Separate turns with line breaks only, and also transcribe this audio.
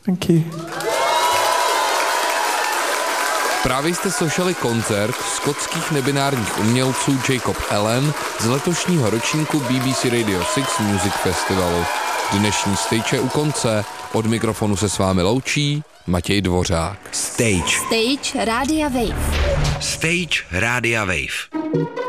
Thank you.
Právě jste slyšeli koncert skotských nebinárních umělců Jacob Allen z letošního ročníku BBC Radio 6 Music Festivalu. Dnešní stage je u konce. Od mikrofonu se s vámi loučí Matěj Dvořák.
Stage Rádia Wave.